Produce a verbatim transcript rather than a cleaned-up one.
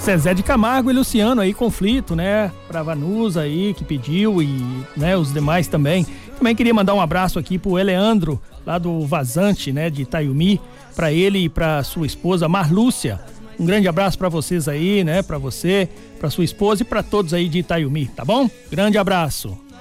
Zezé de Camargo e Luciano aí, conflito, né? Pra Vanusa aí, que pediu, e, né, os demais também. Também queria mandar um abraço aqui pro Eleandro, lá do Vazante, né, de Itaiumi, pra ele e pra sua esposa Marlúcia. Um grande abraço pra vocês aí, né? Pra você, pra sua esposa e pra todos aí de Itaiumi, tá bom? Grande abraço.